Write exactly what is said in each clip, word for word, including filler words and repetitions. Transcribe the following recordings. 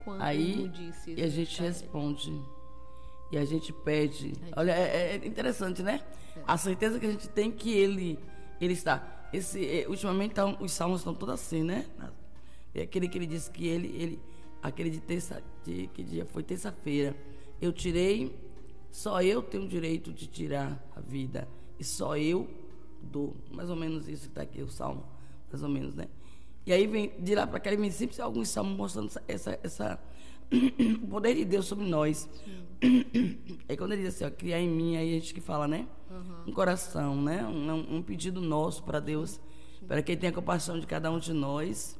quando Aí disse e a gente responde. E a gente pede. Gente Olha, é, é interessante, né? É. A certeza que a gente tem que ele, ele está. Esse, é, ultimamente tá, os salmos estão todos assim, né? É aquele que ele disse que ele, ele aquele de terça, de, que dia foi terça-feira. Eu tirei, só eu tenho o direito de tirar a vida. E só eu dou. Mais ou menos isso que está aqui, o salmo. Mais ou menos, né? E aí vem, de lá para cá, ele vem sempre alguns salmos mostrando essa, essa, essa o poder de Deus sobre nós. É quando ele diz assim, ó, criar em mim, aí a gente que fala, né? Uhum. Um coração, né? Um, um pedido nosso para Deus, sim, para que ele tenha compaixão de cada um de nós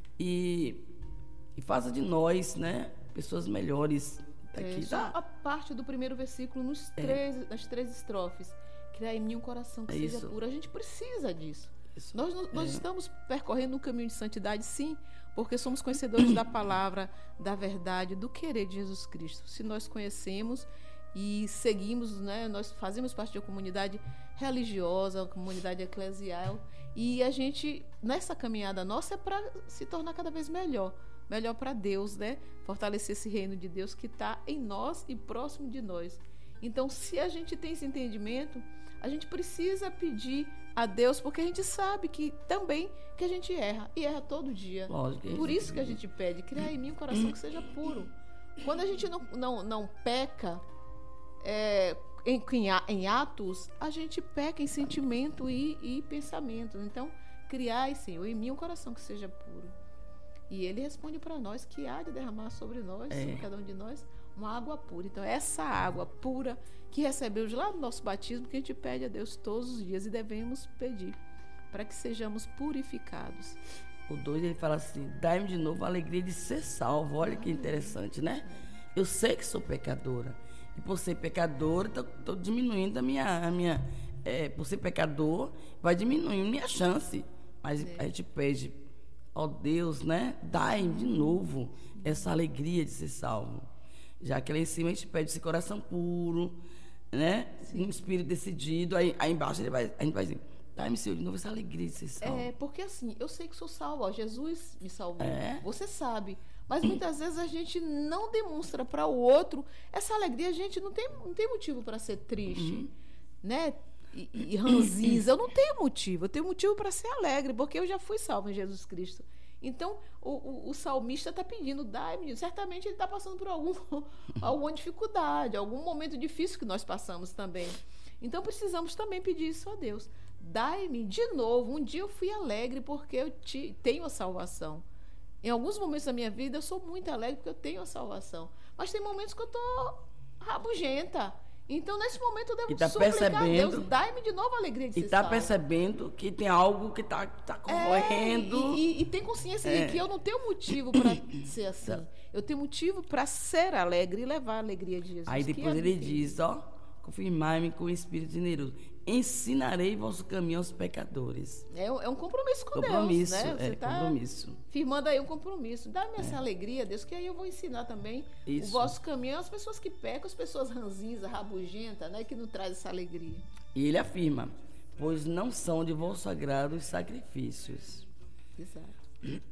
e, e faça de nós, né? Pessoas melhores. Aqui, é, só tá? A parte do primeiro versículo, nos três, é. nas três estrofes, criar em mim um coração que é seja isso. puro. A gente precisa disso. Isso. Nós, nós é. estamos percorrendo um caminho de santidade, sim, porque somos conhecedores da palavra, da verdade, do querer de Jesus Cristo. Se nós conhecemos e seguimos, né, nós fazemos parte de uma comunidade religiosa, uma comunidade eclesial, e a gente, nessa caminhada nossa, é para se tornar cada vez melhor, melhor para Deus, né? Fortalecer esse reino de Deus que está em nós e próximo de nós. Então, se a gente tem esse entendimento, a gente precisa pedir a Deus, porque a gente sabe que também que a gente erra, e erra todo dia. Lógico, Por isso que a gente pede, criar em mim um coração que seja puro. Quando a gente não, não, não peca é, em, em atos, a gente peca em sentimento e, e pensamento. Então, criai, Senhor, em mim um coração que seja puro. E Ele responde para nós que há de derramar sobre nós, é. sobre cada um de nós, uma água pura. Então, essa água pura que recebemos lá no nosso batismo, que a gente pede a Deus todos os dias e devemos pedir, para que sejamos purificados. O dois, ele fala assim, dai-me de novo a alegria de ser salvo. Olha que interessante, né? Eu sei que sou pecadora. E por ser pecadora, estou diminuindo a minha... A minha é, por ser pecador, vai diminuindo a minha chance. Mas é. a gente pede, ó Deus, né? Dai-me de novo essa alegria de ser salvo. Já que lá em cima a gente pede esse coração puro, né? Sim. Um espírito decidido. Aí, aí embaixo ele vai, a gente vai dizer, dá-me, Senhor, de novo essa alegria de ser salvo. É, porque assim, eu sei que sou salvo, ó, Jesus me salvou. É. Você sabe. Mas muitas vezes a gente não demonstra para o outro essa alegria. A gente não tem, não tem motivo para ser triste, uhum. né? E, e ranzinza. Eu não tenho motivo. Eu tenho motivo para ser alegre, porque eu já fui salvo em Jesus Cristo. Então, o, o, o salmista está pedindo, dai-me. Certamente ele está passando por algum, alguma dificuldade, algum momento difícil que nós passamos também. Então, precisamos também pedir isso a Deus. Dai-me de novo. Um dia eu fui alegre porque eu te, tenho a salvação. Em alguns momentos da minha vida, eu sou muito alegre porque eu tenho a salvação. Mas tem momentos que eu estou rabugenta. Então, nesse momento, eu devo tá suplicar a Deus, dai-me de novo a alegria de ser salvo. E está percebendo que tem algo que está tá correndo. É, e, e, e tem consciência é. de que eu não tenho motivo para ser assim. Eu tenho motivo para ser alegre e levar a alegria de Jesus. Aí depois ele diz, ó, confirmai-me com o Espírito generoso. Ensinarei vosso caminho aos pecadores. É, é um compromisso com compromisso, Deus, né? Você é, tá compromisso. firmando aí um compromisso. Dá-me é. essa alegria, Deus, que aí eu vou ensinar também Isso. o vosso caminho às pessoas que pecam, as pessoas ranzinhas, rabugentas, né? Que não traz essa alegria. E ele afirma, pois não são de vosso agrado os sacrifícios. Exato.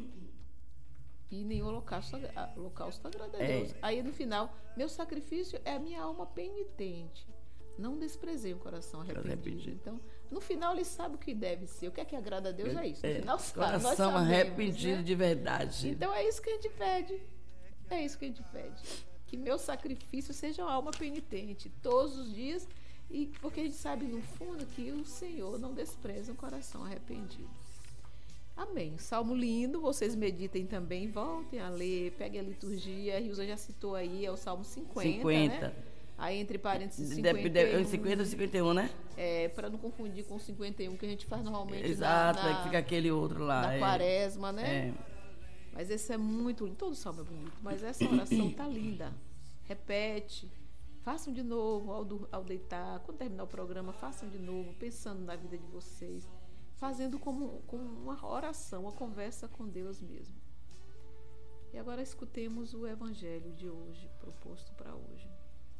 E nem o holocausto, holocausto agrada a Deus. É. Aí no final, meu sacrifício é a minha alma penitente. Não desprezei o coração arrependido. Então, no final, ele sabe o que deve ser. O que é que agrada a Deus é isso. No é, final, coração nós sabemos, arrependido né? de verdade. Então, é isso que a gente pede. É isso que a gente pede. Que meu sacrifício seja uma alma penitente, todos os dias. E porque a gente sabe, no fundo, que o Senhor não despreza um coração arrependido. Amém. Salmo lindo. Vocês meditem também. Voltem a ler. Peguem a liturgia. A Rilza já citou aí. É o Salmo cinquenta, cinquenta. Né? Aí, entre parênteses, cinquenta e um. cinquenta e cinquenta e um, né? É, para não confundir com o cinquenta e um, que a gente faz normalmente. Exato, na, na, é que fica aquele outro lá. Na é. quaresma, né? É. Mas esse é muito lindo. Todo salmo é bonito, mas essa oração tá linda. Repete. Façam de novo ao, do, ao deitar. Quando terminar o programa, façam de novo, pensando na vida de vocês. Fazendo como, como uma oração, uma conversa com Deus mesmo. E agora escutemos o evangelho de hoje, proposto para hoje.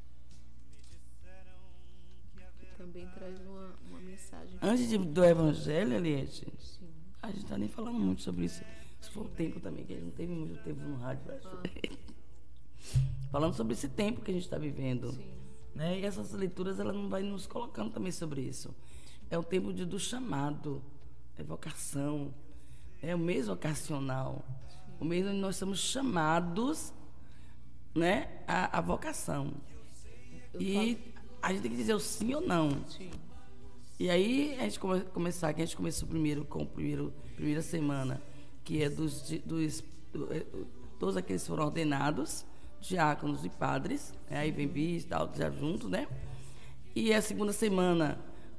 Também traz uma, uma mensagem. Antes de, do evangelho, Eliette, a gente está nem falando muito sobre isso. Isso foi um tempo também, que a gente não teve muito tempo no rádio. Ah. Falando sobre esse tempo que a gente está vivendo. Sim. Né? E essas leituras, ela não vai nos colocando também sobre isso. É o tempo de, do chamado, é vocação, é o mês vocacional. Sim. O mês onde nós somos chamados, né, a, a vocação. Eu e falo... a gente tem que dizer o sim ou não. Sim. E aí a gente come, começar, que a gente começou primeiro com a primeiro, primeira semana, que é dos, dos do, é, todos aqueles que foram ordenados, diáconos e padres, né? Aí vem bis e tal, já junto, né? E a segunda semana,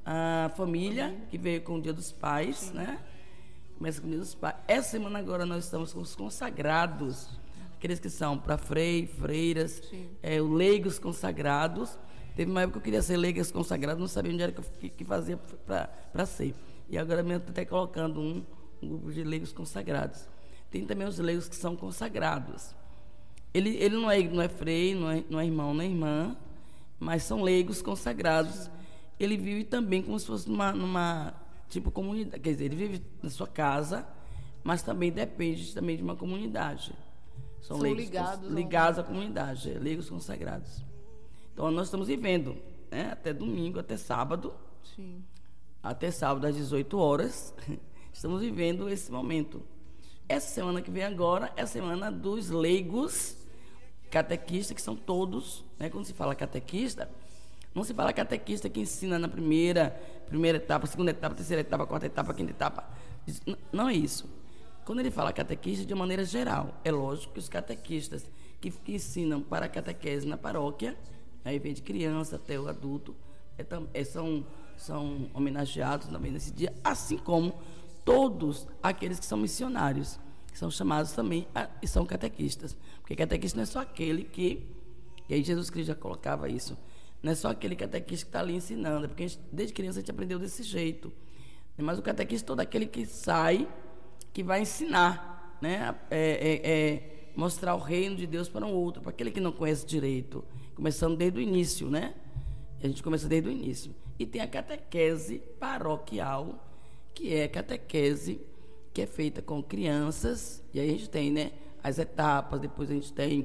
a família, que veio com o Dia dos Pais, sim, né? Começa com o Dia dos Pais. Essa semana agora nós estamos com os consagrados, aqueles que são para frei, freiras, é, os leigos consagrados. Teve uma época que eu queria ser leigas consagradas, não sabia onde era que eu que, que fazia para ser. E agora mesmo estou até colocando um, um grupo de leigos consagrados. Tem também os leigos que são consagrados. Ele, ele não, é, não é frei, não é, não é irmão, não é irmã, mas são leigos consagrados. Ele vive também como se fosse numa, numa tipo comunidade. Quer dizer, ele vive na sua casa, mas também depende também de uma comunidade. São, são leigos ligados, cons, ligados à comunidade, é, leigos consagrados. Então, nós estamos vivendo, né, até domingo, até sábado. Sim. Até sábado, às dezoito horas. Estamos vivendo esse momento. Essa semana que vem agora é a semana dos leigos catequistas, que são todos, né, quando se fala catequista, não se fala catequista que ensina na primeira, primeira etapa, segunda etapa, terceira etapa, quarta etapa, quinta etapa. Não é isso. Quando ele fala catequista, de maneira geral, é lógico que os catequistas que, que ensinam para a catequese na paróquia, aí vem de criança até o adulto, é, é, são, são homenageados também nesse dia, assim como todos aqueles que são missionários, que são chamados também a, e são catequistas. Porque catequista não é só aquele que, e aí Jesus Cristo já colocava isso, não é só aquele catequista que está ali ensinando, porque a gente, desde criança a gente aprendeu desse jeito. Mas o catequista é todo aquele que sai, que vai ensinar, né? é, é, é, mostrar o reino de Deus para um outro, para aquele que não conhece direito. Começando desde o início, né? A gente começa desde o início. E tem a catequese paroquial, que é a catequese que é feita com crianças, e aí a gente tem, né, as etapas, depois a gente tem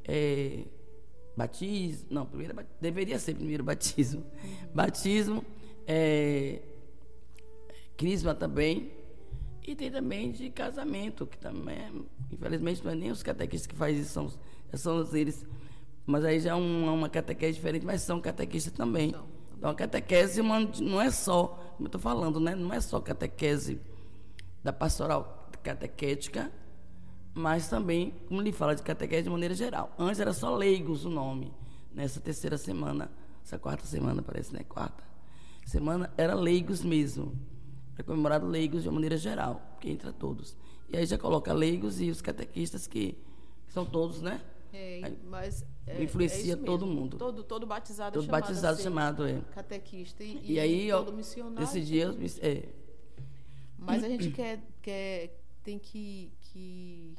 é, batismo, não, primeiro, deveria ser primeiro batismo, uhum. batismo, é, crisma também, e tem também de casamento, que também, infelizmente, não é nem os catequistas que fazem isso, são, são eles. Mas aí já é uma, uma catequese diferente, mas são catequistas também. Então, então a catequese não é só, como eu estou falando, né? Não é só catequese da pastoral catequética, mas também, como ele fala de catequese de maneira geral. Antes era só leigos o nome. Nessa terceira semana, essa quarta semana parece, né? Quarta semana era leigos mesmo. É comemorado leigos de uma maneira geral, que entra todos. E aí já coloca leigos e os catequistas que, que são todos, né? É, mas é, influencia é todo mundo. Todo, todo batizado todo é chamado, batizado chamado é catequista. E, e, e aí, todo ó, missionário. Esse dia, é. Mas a gente quer, quer tem que, que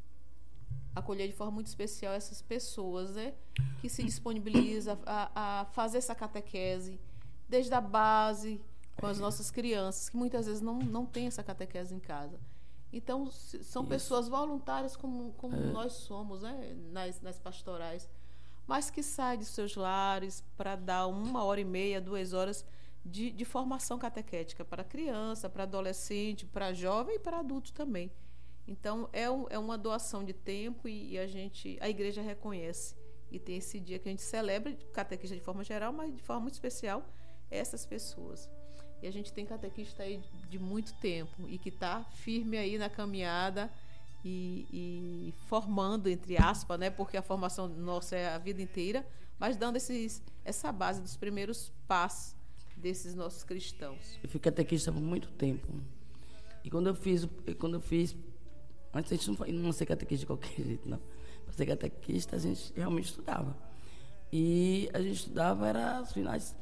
acolher de forma muito especial essas pessoas, né? Que se disponibilizam a, a fazer essa catequese desde a base com as nossas crianças, que muitas vezes não, não tem essa catequese em casa. Então, são Isso. pessoas voluntárias como, como é. nós somos, né? nas, nas pastorais, mas que saem de seus lares para dar uma hora e meia, duas horas de, de formação catequética para criança, para adolescente, para jovem e para adulto também. Então, é, um, é uma doação de tempo e, e a, gente, a igreja reconhece. E tem esse dia que a gente celebra, catequista de forma geral, mas de forma muito especial, essas pessoas. E a gente tem catequista aí de muito tempo e que está firme aí na caminhada e, e formando, entre aspas, né? Porque a formação nossa é a vida inteira, mas dando esses, essa base dos primeiros passos desses nossos cristãos. Eu fui catequista por muito tempo. E quando eu fiz, quando eu fiz, antes a gente não, foi, não ser catequista de qualquer jeito, não. Para ser catequista, a gente realmente estudava. E a gente estudava, era os finais...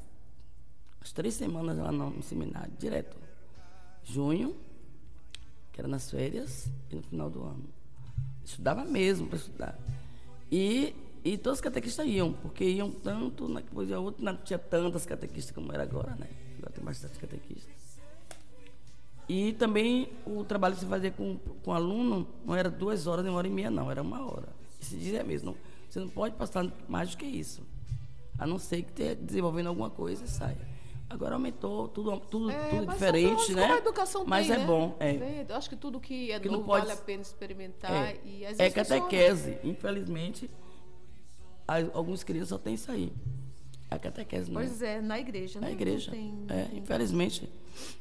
As três semanas lá no, no seminário, direto. Junho, que era nas férias, e no final do ano. Estudava mesmo para estudar. E, e todos os catequistas iam, porque iam tanto, na, depois a outra não tinha tantas catequistas como era agora, né? Agora tem bastante catequistas. E também o trabalho que você fazia com, com aluno não era duas horas, nem uma hora e meia, não, era uma hora. Esse dia é mesmo. Você não pode passar mais do que isso. A não ser que esteja desenvolvendo alguma coisa e saia. Agora aumentou, tudo, tudo, é, tudo diferente, né? A educação mas tem, é né? bom. É. Eu acho que tudo que é que novo pode, vale a pena experimentar. É, e às é vezes catequese. Funciona. Infelizmente, alguns crianças só tem isso aí. A catequese, não Pois é, na igreja. Na não, igreja. Não tem, é, não infelizmente.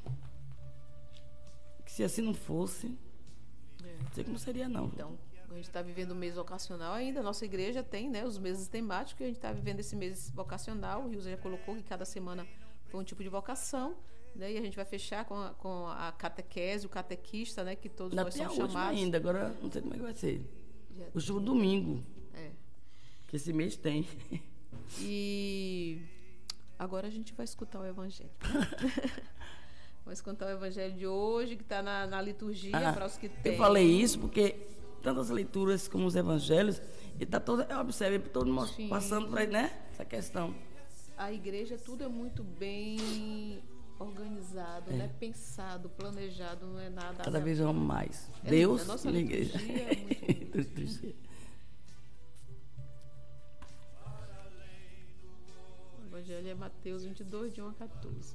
Se assim não fosse, é. não sei como seria, não. Então, a gente está vivendo o mês vocacional ainda. A nossa igreja tem, né, os meses temáticos. A gente está vivendo esse mês vocacional. O Rio já colocou que cada semana foi um tipo de vocação. Né, e a gente vai fechar com a, com a catequese, o catequista, né, que todos ainda nós tem somos a última chamados. ainda, agora não sei como é que vai ser. Já o último domingo. É. Que esse mês tem. E agora a gente vai escutar o Evangelho. Vamos escutar o Evangelho de hoje, que está na, na liturgia, ah, para os que têm. Eu falei isso porque tantas leituras como os Evangelhos, e está todo, eu observo, todo mundo Sim. passando por aí, né? Essa questão. A igreja, tudo é muito bem organizado, é. né? Pensado, planejado, não é nada. Cada vez vamos mais. É Deus a nossa e a igreja. É muito O Evangelho é Mateus vinte e dois, de um a quatorze.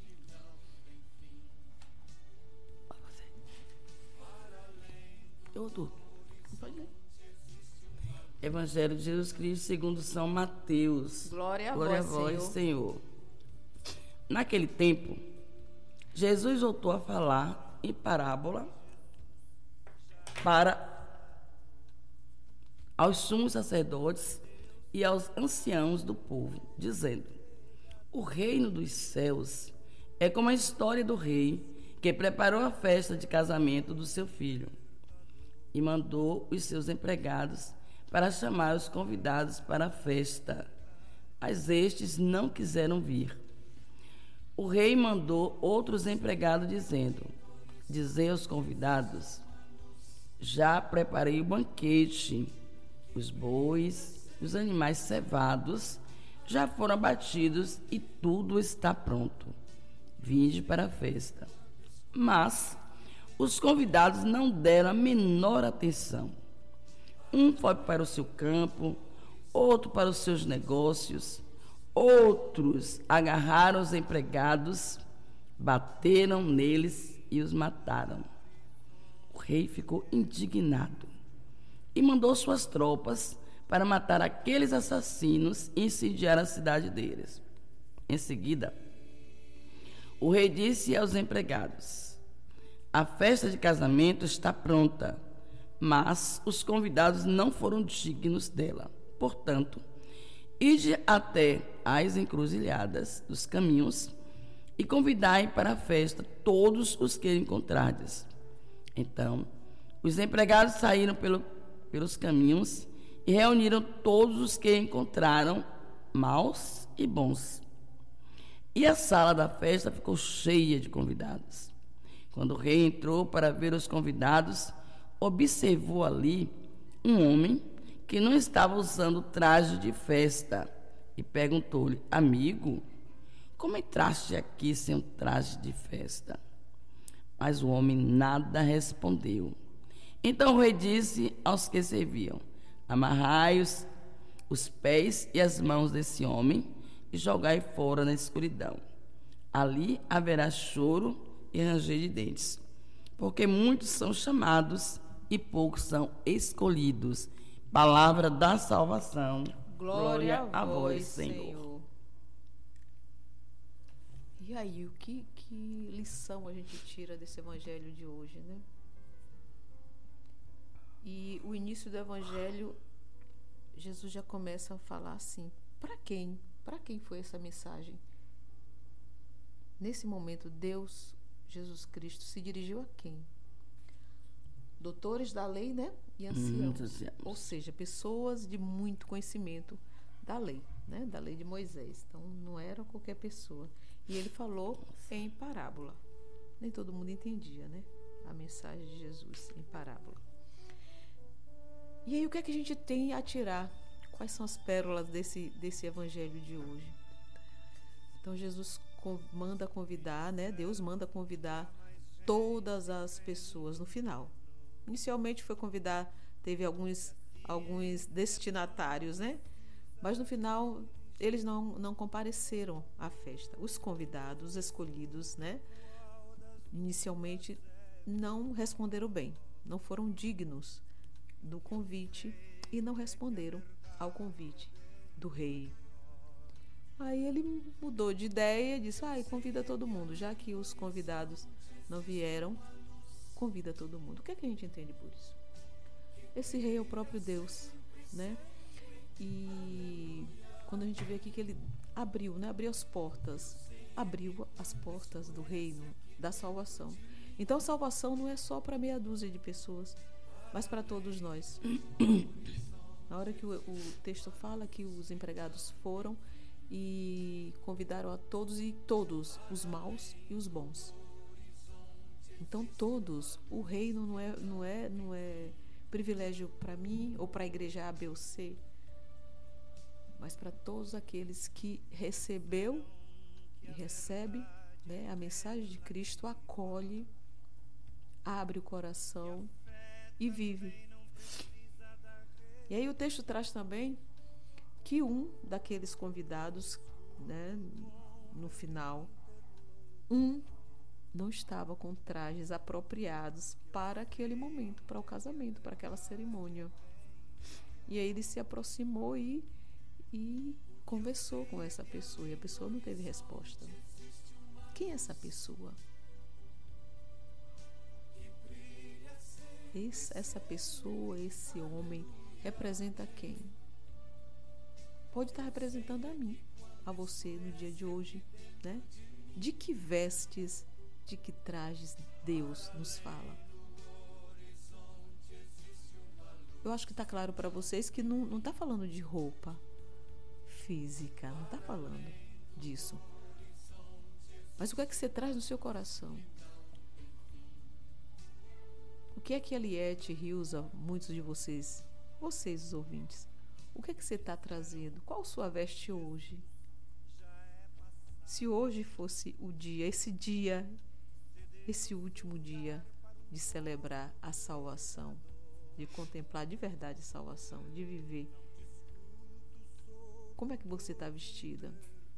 Outro. Pode ler. Evangelho de Jesus Cristo segundo São Mateus. Glória a Glória vós, a vós, Senhor. Senhor. Naquele tempo, Jesus voltou a falar em parábola para aos sumos sacerdotes e aos anciãos do povo, dizendo: o reino dos céus é como a história do rei que preparou a festa de casamento do seu filho e mandou os seus empregados para chamar os convidados para a festa, mas estes não quiseram vir. O rei mandou outros empregados dizendo: dizei aos convidados: já preparei o banquete, os bois, os animais cevados já foram abatidos e tudo está pronto. Vinde para a festa. Mas os convidados não deram a menor atenção. Um foi para o seu campo, outro para os seus negócios, outros agarraram os empregados, bateram neles e os mataram. O rei ficou indignado e mandou suas tropas para matar aqueles assassinos e incendiar a cidade deles. Em seguida, o rei disse aos empregados: a festa de casamento está pronta, mas os convidados não foram dignos dela. Portanto, ide até as encruzilhadas dos caminhos e convidai para a festa todos os que encontrardes. Então, os empregados saíram pelo, pelos caminhos e reuniram todos os que encontraram, maus e bons. E a sala da festa ficou cheia de convidados. Quando o rei entrou para ver os convidados, observou ali um homem que não estava usando traje de festa e perguntou-lhe: amigo, como entraste aqui sem um traje de festa? Mas o homem nada respondeu. Então o rei disse aos que serviam: amarrai os, os pés e as mãos desse homem e jogai fora na escuridão. Ali haverá choro e ranger de dentes, porque muitos são chamados e poucos são escolhidos. Palavra da salvação. Glória, Glória a vós, Senhor. Senhor. E aí, o que, que lição a gente tira desse evangelho de hoje, né? E o início do evangelho, Jesus já começa a falar assim: para quem? Para quem foi essa mensagem? Nesse momento, Deus, Jesus Cristo, se dirigiu a quem? Doutores da lei, né? E anciãos. Hum, ou seja, pessoas de muito conhecimento da lei, né? Da lei de Moisés. Então, não era qualquer pessoa. E ele falou em parábola. Nem todo mundo entendia, né? A mensagem de Jesus em parábola. E aí, o que é que a gente tem a tirar? Quais são as pérolas desse, desse evangelho de hoje? Então, Jesus manda convidar, né? Deus manda convidar todas as pessoas no final. Inicialmente foi convidar, teve alguns, alguns destinatários, né? Mas no final eles não, não compareceram à festa. Os convidados, os escolhidos, né? Inicialmente não responderam bem, não foram dignos do convite e não responderam ao convite do rei. Aí ele mudou de ideia e disse, ah, convida todo mundo, já que os convidados não vieram, convida todo mundo. O que é que a gente entende por isso? Esse rei é o próprio Deus, né? E quando a gente vê aqui que ele abriu, né? Abriu as portas, abriu as portas do reino, da salvação. Então, salvação não é só para meia dúzia de pessoas, mas para todos nós. Na hora que o, o texto fala que os empregados foram e convidaram a todos, e todos, os maus e os bons. Então, todos, o reino não é, não é, não é privilégio para mim ou para a igreja A, B ou C, mas para todos aqueles que recebeu e recebe, né, a mensagem de Cristo, acolhe, abre o coração e vive. E aí o texto traz também que um daqueles convidados, né, no final, um não estava com trajes apropriados para aquele momento, para o casamento, para aquela cerimônia. E aí ele se aproximou e, e conversou com essa pessoa, e a pessoa não teve resposta. Quem é essa pessoa? Esse, essa pessoa, esse homem, representa quem? Pode estar representando a mim, a você no dia de hoje, né? De que vestes, de que trajes Deus nos fala? Eu acho que está claro para vocês que não está falando de roupa física, não está falando disso. Mas o que é que você traz no seu coração? O que é que Eliette, Rilza, muitos de vocês, vocês os ouvintes, o que é que você está trazendo? Qual sua veste hoje? Se hoje fosse o dia, esse dia, esse último dia de celebrar a salvação, de contemplar de verdade a salvação, de viver, como é que você está vestida?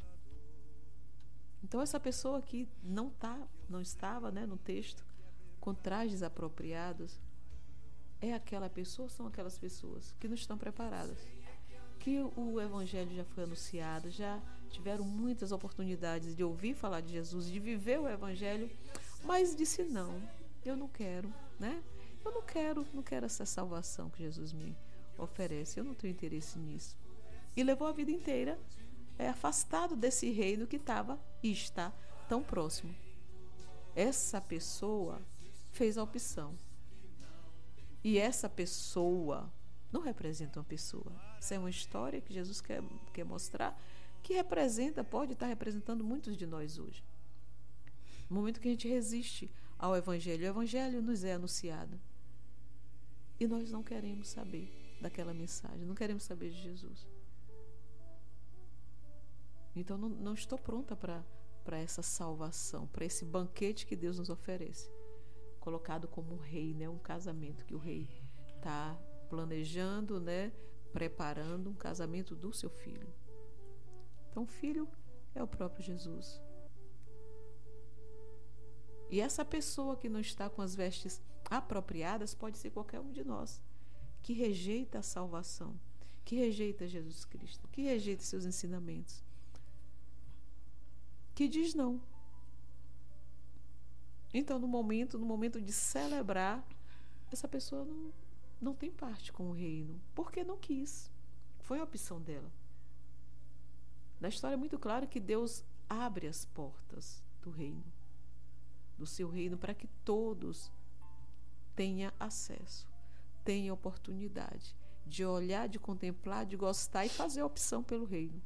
Então essa pessoa que não tá, não estava, né, no texto, com trajes apropriados, é aquela pessoa, são aquelas pessoas que não estão preparadas, que o evangelho já foi anunciado, já tiveram muitas oportunidades de ouvir falar de Jesus, de viver o evangelho, mas disse não, eu não quero, né? Eu não quero, não quero essa salvação que Jesus me oferece, eu não tenho interesse nisso. E levou a vida inteira é, afastado desse reino que estava e está tão próximo. Essa pessoa fez a opção. E essa pessoa não representa uma pessoa. Isso é uma história que Jesus quer, quer mostrar, que representa, pode estar representando muitos de nós hoje. No momento que a gente resiste ao evangelho, o evangelho nos é anunciado. E nós não queremos saber daquela mensagem, não queremos saber de Jesus. Então não, não estou pronta para para essa salvação, para esse banquete que Deus nos oferece, colocado como um rei, né? Um casamento que o rei está planejando, né? Preparando um casamento do seu filho. Então o filho é o próprio Jesus. E essa pessoa que não está com as vestes apropriadas pode ser qualquer um de nós, que rejeita a salvação, que rejeita Jesus Cristo, que rejeita seus ensinamentos, que diz não. Então, no momento, no momento de celebrar, essa pessoa não, não tem parte com o reino, porque não quis. Foi a opção dela. Na história é muito claro que Deus abre as portas do reino, do seu reino, para que todos tenham acesso, tenham oportunidade de olhar, de contemplar, de gostar e fazer a opção pelo reino.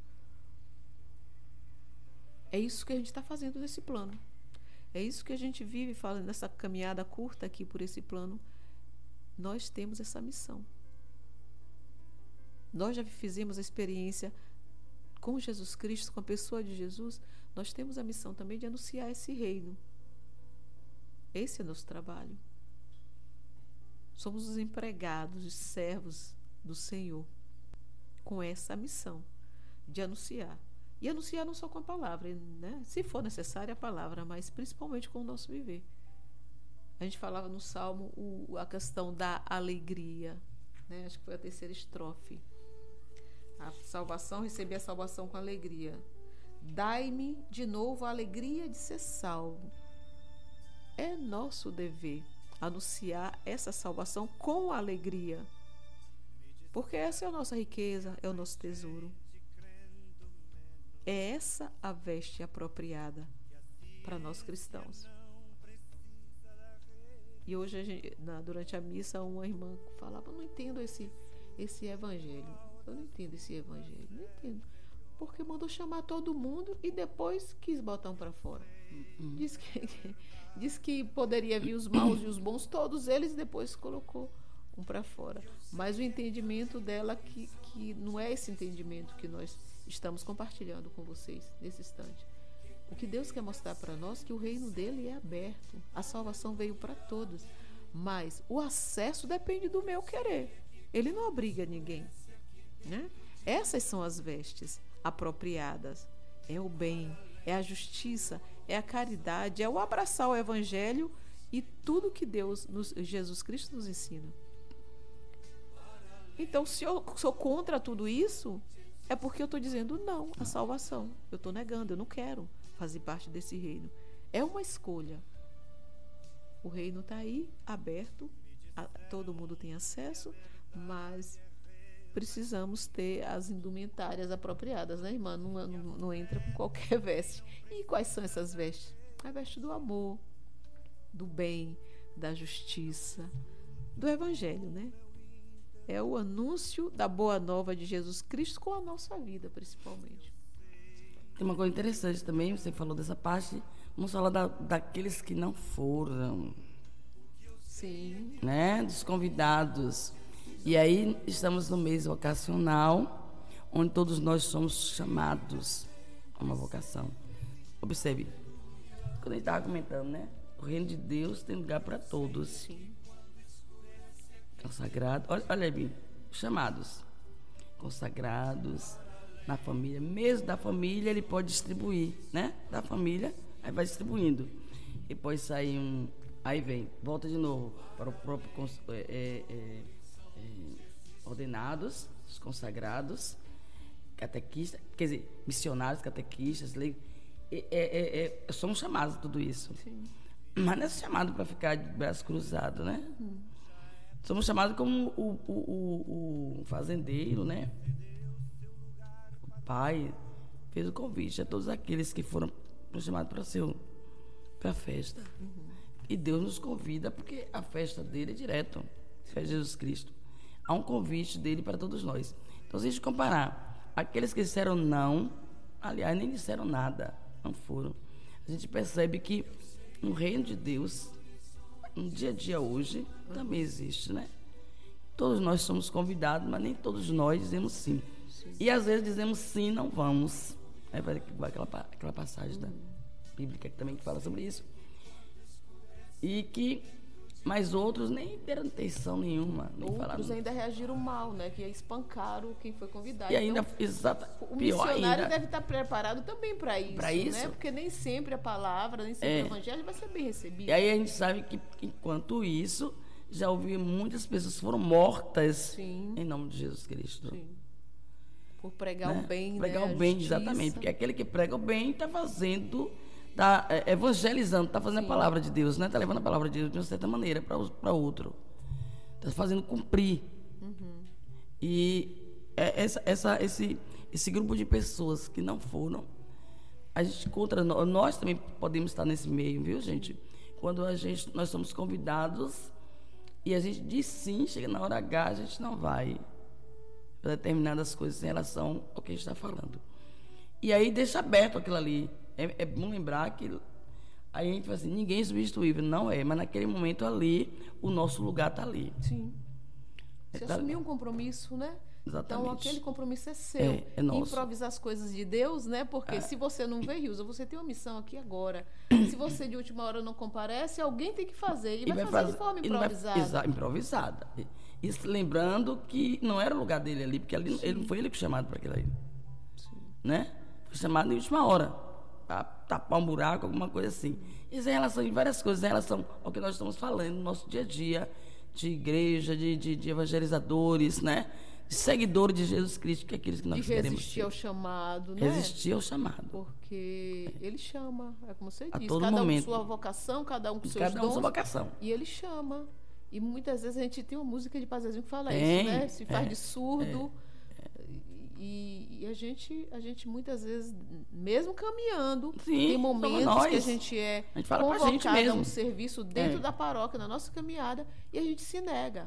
É isso que a gente está fazendo nesse plano. É isso que a gente vive falando nessa caminhada curta aqui por esse plano. Nós temos essa missão. Nós já fizemos a experiência com Jesus Cristo, com a pessoa de Jesus. Nós temos a missão também de anunciar esse reino. Esse é nosso trabalho. Somos os empregados, os servos do Senhor, com essa missão de anunciar. E anunciar não só com a palavra, né? Se for necessária a palavra, mas principalmente com o nosso viver. A gente falava no Salmo o, a questão da alegria, né? Acho que foi a terceira estrofe. A salvação, recebi a salvação com alegria. Dai-me de novo a alegria de ser salvo. É nosso dever anunciar essa salvação com alegria, porque essa é a nossa riqueza, é o nosso tesouro. É essa a veste apropriada para nós cristãos. E hoje, a gente, na, durante a missa, uma irmã falava: não entendo esse, esse evangelho. Eu não entendo esse evangelho. Não entendo. Porque mandou chamar todo mundo e depois quis botar um para fora. Uhum. Diz que, diz que poderia vir os maus e os bons, todos eles, e depois colocou um para fora. Mas o entendimento dela que, que não é esse entendimento que nós estamos compartilhando com vocês nesse instante. O que Deus quer mostrar para nós é que o reino dele é aberto. A salvação veio para todos. Mas o acesso depende do meu querer. Ele não obriga ninguém, né? Essas são as vestes apropriadas. É o bem, é a justiça, é a caridade, é o abraçar o evangelho e tudo que Deus, nos, Jesus Cristo nos ensina. Então, se eu sou contra tudo isso, é porque eu estou dizendo não à salvação. Eu estou negando, eu não quero fazer parte desse reino. É uma escolha. O reino está aí, aberto, a, todo mundo tem acesso, mas precisamos ter as indumentárias apropriadas, né, irmã? Não, não, não entra com qualquer veste. E quais são essas vestes? A veste do amor, do bem, da justiça, do evangelho, né? É o anúncio da boa nova de Jesus Cristo com a nossa vida, principalmente. Tem uma coisa interessante também, você falou dessa parte, vamos falar da, daqueles que não foram. Sim. Né? Dos convidados. E aí estamos no mês vocacional, onde todos nós somos chamados a uma vocação. Observe, quando a gente estava comentando, né? O reino de Deus tem lugar para todos. Sim. Consagrados, olha, olha bem, chamados, consagrados na família, mesmo da família ele pode distribuir, né? Da família, aí vai distribuindo. E pode sair um, aí vem, volta de novo para o próprio é, é, é, ordenados, os consagrados, catequistas, quer dizer, missionários, catequistas, leigos, é, é, é, somos chamados a tudo isso. Sim. Mas não é chamado para ficar de braço cruzado, né? Hum. Somos chamados como o, o, o, o fazendeiro, né? O pai fez o convite a todos aqueles que foram chamados para ser para a festa. Uhum. E Deus nos convida, porque a festa dele é direto, a festa de Jesus Cristo. Há um convite dele para todos nós. Então, se a gente comparar aqueles que disseram não, aliás, nem disseram nada, não foram, a gente percebe que no reino de Deus, no dia a dia hoje, também existe, né? Todos nós somos convidados, mas nem todos nós dizemos sim. sim. E às vezes dizemos sim, não vamos. Aí vai aquela, aquela passagem da bíblica que também fala sobre isso. E que, mas outros nem deram atenção nenhuma. Nem outros falaram. Ainda reagiram mal, né? Que espancaram quem foi convidado. E ainda, então, exata, o pior missionário ainda, deve estar preparado também para isso, Para isso, né? Porque nem sempre a palavra, nem sempre é. o evangelho vai ser bem recebido. E aí a gente sabe que, enquanto isso, já ouvi muitas pessoas foram mortas Sim. em nome de Jesus Cristo. Sim. Por pregar né? o bem, Pregar né? o bem, exatamente. Porque aquele que prega o bem está fazendo, está evangelizando, está fazendo Sim. a palavra de Deus, né? Está levando a palavra de Deus de uma certa maneira para outro. Está fazendo cumprir. Uhum. E essa, essa, esse, esse grupo de pessoas que não foram, a gente contra nós, nós também podemos estar nesse meio, viu, gente? Quando a gente, nós somos convidados e a gente diz sim, chega na hora H, a gente não vai para determinadas coisas em relação ao que a gente está falando. E aí deixa aberto aquilo ali. É, é bom lembrar que aí a gente fala assim, ninguém é substituível. Não é, mas naquele momento ali, o nosso lugar está ali. Sim. Você tá... assumir um compromisso, né? Exatamente. Então, aquele compromisso é seu. É, é nosso. Improvisar as coisas de Deus, né? Porque é. se você não veio, Rilza, você tem uma missão aqui agora. Se você de última hora não comparece, alguém tem que fazer. E, e vai, vai fazer, fazer de forma improvisada. Vai, exa, improvisada. Isso lembrando que não era o lugar dele ali, porque ali, ele não foi ele que foi chamado para aquilo aí. Sim. Né? Foi chamado em última hora. Para tapar um buraco, alguma coisa assim. Isso em relação a várias coisas, em relação ao que nós estamos falando no nosso dia a dia, de igreja, de, de, de evangelizadores, né? De seguidores de Jesus Cristo, que é aqueles que nós de queremos. Resistir ao chamado, né? Resistir ao chamado. Porque é. ele chama, é como você a diz, todo cada momento. um com sua vocação, cada um com seus cada um dons. sua vocação. E ele chama. E muitas vezes a gente tem uma música de Pazezinho que fala é, isso, né? Se faz é, de surdo. É, é. E, e a, gente, a gente muitas vezes, mesmo caminhando, Sim, tem momentos que a gente é a gente fala convocado gente mesmo. a um serviço dentro é. da paróquia, na nossa caminhada, e a gente se nega.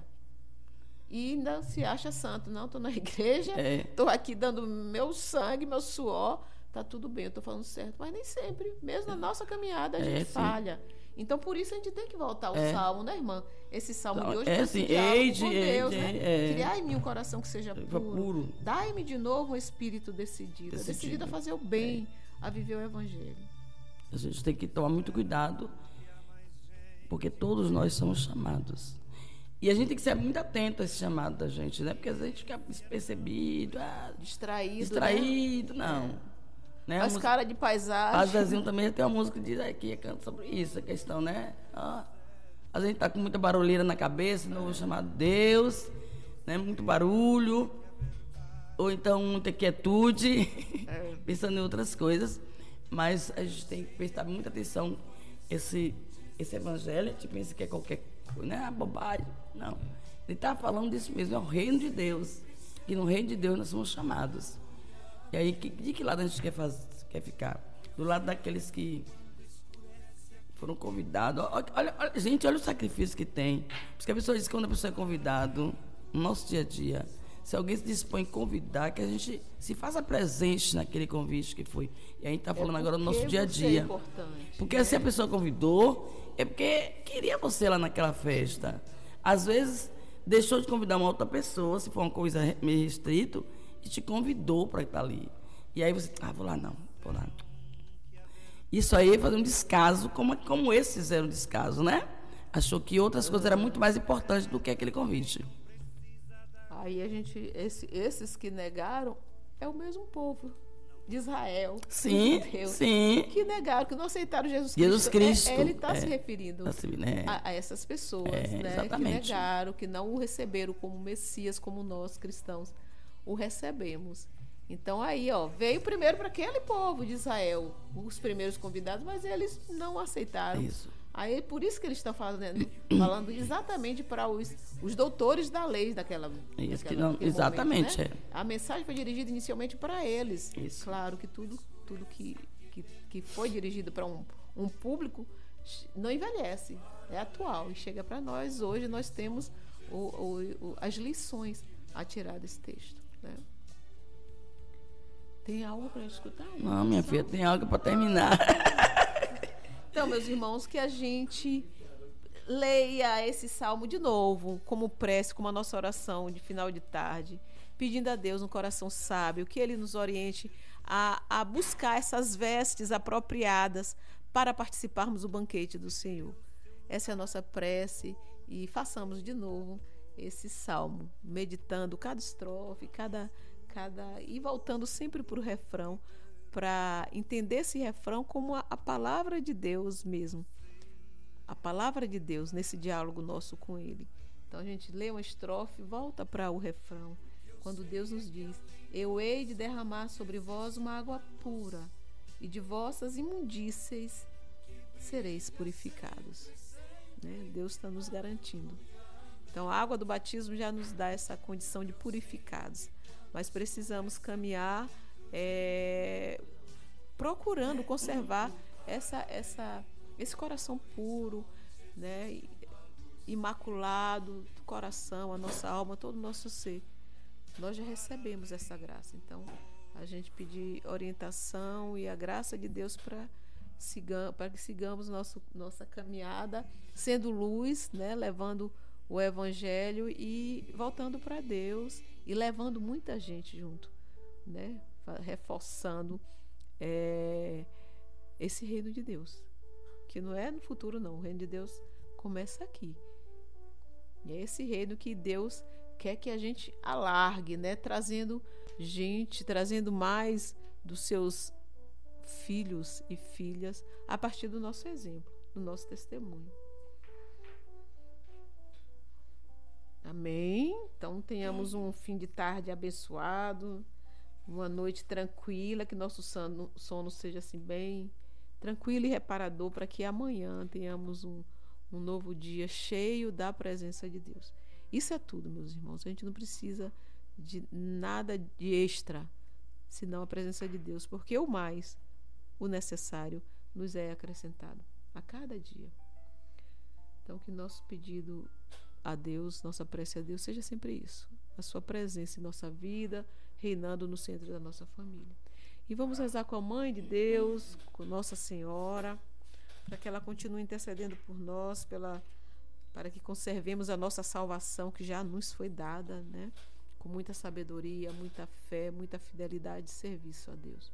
E ainda se acha santo. Não, estou na igreja, estou é. aqui dando meu sangue, meu suor, está tudo bem, eu estou falando certo. Mas nem sempre, mesmo na nossa caminhada, a gente é, falha. Então, por isso, a gente tem que voltar ao é. salmo, né, irmã? Esse salmo então, de hoje é é assim, esse diálogo eide, com Deus, eide, né? é. Criar em mim um coração que seja puro. puro. Dai-me de novo um espírito decidido. Decidido, decidido a fazer o bem, é. a viver o evangelho. A gente tem que tomar muito cuidado, porque todos nós somos chamados. E a gente tem que ser muito atento a esse chamado da gente, né? Porque às vezes a gente fica despercebido, ah, distraído, distraído, né? não. É. Né? Faz cara de paisagem. Às vezes também tem uma música que diz aqui, canta sobre isso, a questão, né? Ah, às vezes a gente tá com muita barulheira na cabeça, não chamado Deus, né? Muito barulho, ou então muita quietude, é. pensando em outras coisas. Mas a gente tem que prestar muita atenção esse esse evangelho, a gente pensa que é qualquer coisa, né? Bobagem. Não. Ele está falando disso mesmo, é o reino de Deus. E no reino de Deus nós somos chamados. E aí, de que lado a gente quer, fazer, quer ficar? Do lado daqueles que foram convidados. Olha, olha, gente, olha o sacrifício que tem. Porque a pessoa diz que quando a pessoa é convidado, no nosso dia a dia, se alguém se dispõe a convidar, que a gente se faça presente naquele convite que foi. E a gente está falando é agora do nosso dia a dia. É importante, porque né? se a pessoa convidou, é porque queria você lá naquela festa. Às vezes, deixou de convidar uma outra pessoa, se for uma coisa meio restrito, e te convidou para estar ali. E aí você, ah, vou lá não, vou lá. Isso aí é fazer um descaso, como, como esses fizeram um descaso, né? Achou que outras coisas eram muito mais importantes do que aquele convite. Aí a gente, esse, esses que negaram, é o mesmo povo de Israel. Sim, Deus, sim. Que negaram, que não aceitaram Jesus Cristo. Jesus Cristo. É, ele está é, se referindo assim, né? a, a essas pessoas, é, né? Exatamente. Que negaram, que não o receberam como Messias, como nós cristãos o recebemos. Então aí, ó, veio primeiro para aquele povo de Israel, os primeiros convidados, mas eles não aceitaram. Isso. Aí por isso que eles estão falando, falando exatamente para os, os doutores da lei daquela, isso daquela que não, exatamente. Momento, né? é. A mensagem foi dirigida inicialmente para eles. Isso. Claro que tudo, tudo que, que, que foi dirigido para um, um público não envelhece, é atual e chega para nós. Hoje nós temos o, o, o, as lições a tirar desse texto, né? Tem algo para escutar? Não, minha filha, tem algo para terminar. Então, meus irmãos, que a gente leia esse salmo de novo, como prece, como a nossa oração de final de tarde, pedindo a Deus um coração sábio, que Ele nos oriente a, a buscar essas vestes apropriadas para participarmos do banquete do Senhor. Essa é a nossa prece e façamos de novo esse salmo, meditando cada estrofe, cada, cada e voltando sempre para o refrão, para entender esse refrão como a, a palavra de Deus mesmo. A palavra de Deus nesse diálogo nosso com Ele. Então a gente lê uma estrofe, volta para o refrão. Quando Deus nos diz: eu hei de derramar sobre vós uma água pura, e de vossas imundícies sereis purificados. Né? Deus está nos garantindo. Então a água do batismo já nos dá essa condição de purificados. Mas precisamos caminhar É, procurando conservar essa, essa, esse coração puro, né, imaculado do coração, a nossa alma, todo o nosso ser. Nós já recebemos essa graça. Então, a gente pedir orientação e a graça de Deus para siga, para que sigamos nosso, nossa caminhada, sendo luz, né, levando o Evangelho e voltando para Deus e levando muita gente junto, né? Reforçando é, esse reino de Deus, que não é no futuro não, o reino de Deus começa aqui. E é esse reino que Deus quer que a gente alargue, né? Trazendo gente, trazendo mais dos seus filhos e filhas a partir do nosso exemplo, do nosso testemunho. Amém? Então tenhamos um fim de tarde abençoado, uma noite tranquila, que nosso sono, sono seja assim bem tranquilo e reparador, para que amanhã tenhamos um, um novo dia cheio da presença de Deus. Isso é tudo, meus irmãos. A gente não precisa de nada de extra, senão a presença de Deus, porque o mais, o necessário, nos é acrescentado a cada dia. Então, que nosso pedido a Deus, nossa prece a Deus, seja sempre isso: a sua presença em nossa vida, reinando no centro da nossa família. E vamos rezar com a Mãe de Deus, com Nossa Senhora, para que ela continue intercedendo por nós, pela, para que conservemos a nossa salvação, que já nos foi dada, né? Com muita sabedoria, muita fé, muita fidelidade e serviço a Deus.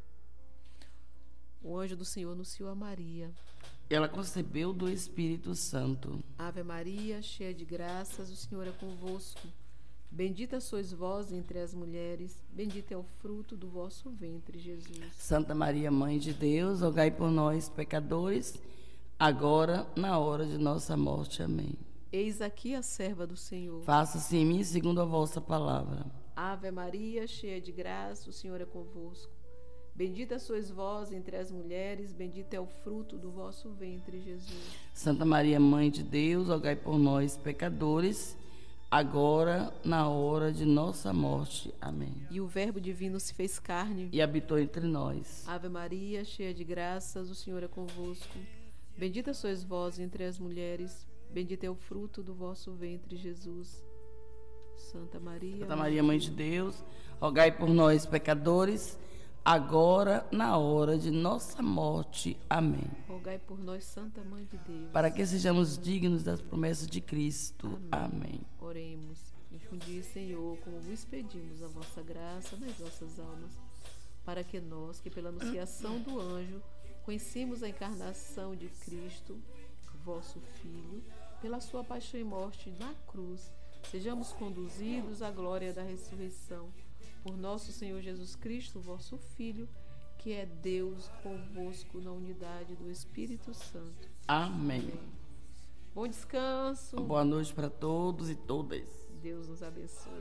O anjo do Senhor anunciou a Maria. Ela concebeu do Espírito Santo. Ave Maria, cheia de graças, o Senhor é convosco. Bendita sois vós entre as mulheres, bendito é o fruto do vosso ventre, Jesus. Santa Maria, Mãe de Deus, rogai por nós, pecadores, agora, na hora de nossa morte. Amém. Eis aqui a serva do Senhor. Faça-se em mim segundo a vossa palavra. Ave Maria, cheia de graça, o Senhor é convosco. Bendita sois vós entre as mulheres, bendito é o fruto do vosso ventre, Jesus. Santa Maria, Mãe de Deus, rogai por nós, pecadores, agora, na hora de nossa morte. Amém. E o Verbo divino se fez carne e habitou entre nós. Ave Maria, cheia de graças, o Senhor é convosco. Bendita sois vós entre as mulheres, bendito é o fruto do vosso ventre, Jesus. Santa Maria, Santa Maria, Mãe de Deus, rogai por nós, pecadores, agora, na hora de nossa morte. Amém. Rogai por nós, Santa Mãe de Deus, para que sejamos dignos das promessas de Cristo. Amém. Amém. Oremos. Infundi, Senhor, como vos pedimos, a vossa graça nas nossas almas, para que nós, que pela anunciação do anjo, conhecemos a encarnação de Cristo, vosso Filho, pela sua paixão e morte na cruz, sejamos conduzidos à glória da ressurreição. Por nosso Senhor Jesus Cristo, vosso Filho, que é Deus convosco na unidade do Espírito Santo. Amém. Amém. Bom descanso. Boa noite para todos e todas. Deus nos abençoe.